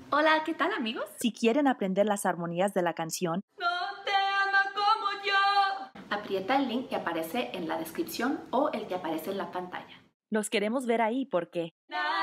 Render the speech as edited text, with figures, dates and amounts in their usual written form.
Hola, ¿qué tal, amigos? Si quieren aprender las armonías de la canción, No te ama como yo. Aprieta el link que aparece en la descripción o el que aparece en la pantalla. los queremos ver ahí porque Na,